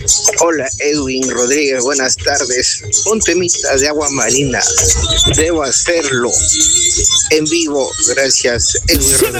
Hola Edwin Rodríguez, buenas tardes. Un temita de agua marina. Debo hacerlo en vivo. Gracias, Edwin Rodríguez.